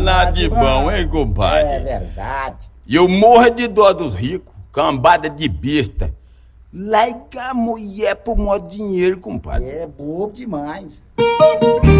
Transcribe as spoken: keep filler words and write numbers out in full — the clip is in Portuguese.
nada de bom, hein, compadre? É verdade. E eu morro de dó dos ricos, cambada de besta. Larga a mulher por mó dinheiro, compadre. É bobo demais.